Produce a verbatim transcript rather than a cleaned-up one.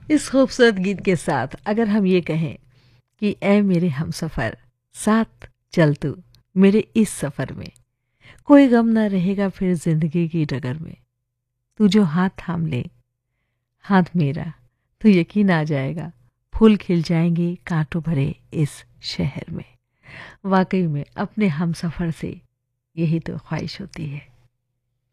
इस खूबसूरत गीत के साथ अगर हम ये कहें कि ऐ मेरे हमसफ़र साथ चल तू मेरे इस सफ़र में, कोई गम ना रहेगा फिर जिंदगी की डगर में, तू जो हाथ थाम ले हाथ मेरा, तो यकीन आ जाएगा फूल खिल जाएंगे कांटों भरे इस शहर में। वाकई में अपने हमसफ़र से यही तो ख्वाहिश होती है।